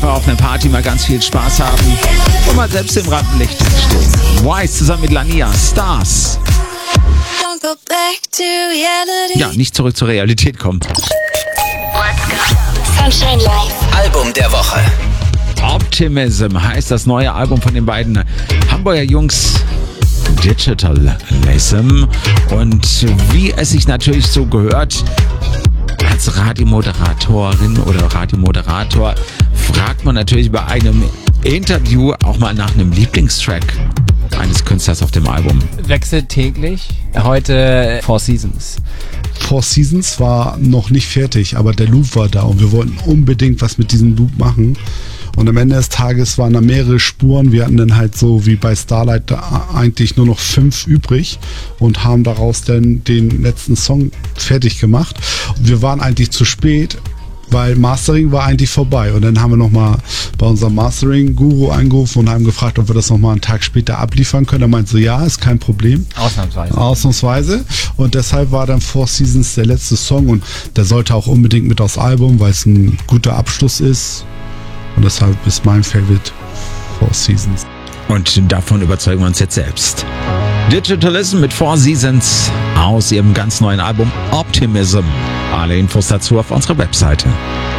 auf einer Party mal ganz viel Spaß haben und mal selbst im Rampenlicht stehen. Wise zusammen mit Lania, Stars. Ja, nicht zurück zur Realität kommen. Sunshine Live. Album der Woche. Optimism heißt das neue Album von den beiden Hamburger Jungs Digitalism. Und wie es sich natürlich so gehört, als Radiomoderatorin oder Radiomoderator fragt man natürlich bei einem Interview auch mal nach einem Lieblingstrack eines Künstlers auf dem Album. Wechselt täglich. Heute Four Seasons. Four Seasons war noch nicht fertig, aber der Loop war da und wir wollten unbedingt was mit diesem Loop machen. Und am Ende des Tages waren da mehrere Spuren. Wir hatten dann halt so wie bei Starlight eigentlich nur noch 5 übrig und haben daraus dann den letzten Song fertig gemacht. Und wir waren eigentlich zu spät, weil Mastering war eigentlich vorbei. Und dann haben wir nochmal bei unserem Mastering-Guru angerufen und haben gefragt, ob wir das nochmal einen Tag später abliefern können. Er meinte so, ja, ist kein Problem. Ausnahmsweise. Und deshalb war dann Four Seasons der letzte Song und der sollte auch unbedingt mit aufs Album, weil es ein guter Abschluss ist. Und deshalb ist mein Favorite Four Seasons. Und davon überzeugen wir uns jetzt selbst. Digitalism mit Four Seasons aus ihrem ganz neuen Album Optimism. Alle Infos dazu auf unserer Webseite.